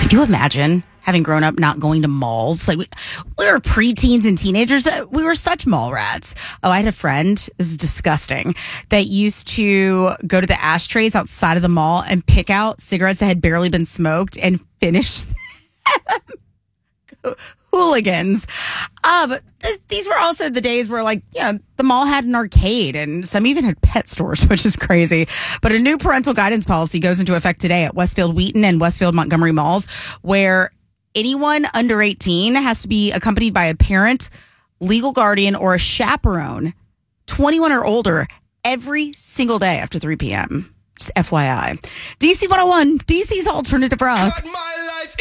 Could you imagine having grown up not going to malls? Like we were preteens and teenagers. We were such mall rats. Oh, I had a friend, this is disgusting, that used to go to the ashtrays outside of the mall and pick out cigarettes that had barely been smoked and finish them. Hooligans. But these were also the days where, like, the mall had an arcade and some even had pet stores, which is crazy. But a new parental guidance policy goes into effect today at Westfield Wheaton and Westfield Montgomery malls, where anyone under 18 has to be accompanied by a parent, legal guardian, or a chaperone, 21 or older, every single day after 3 p.m. Just FYI. DC 101, DC's Alternative Rock.